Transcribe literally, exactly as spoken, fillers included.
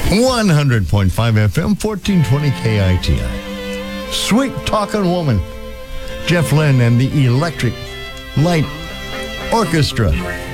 one hundred point five F M, fourteen twenty K I T I. Sweet Talking Woman. Jeff Lynne and the Electric Light Orchestra.